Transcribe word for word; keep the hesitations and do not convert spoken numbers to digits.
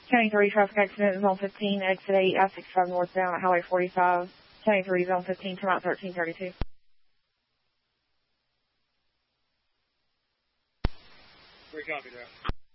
County three, traffic accident, zone fifteen, exit eight, I sixty-five northbound at Highway forty-five. County three, zone fifteen, come out thirteen thirty-two. Three copy that.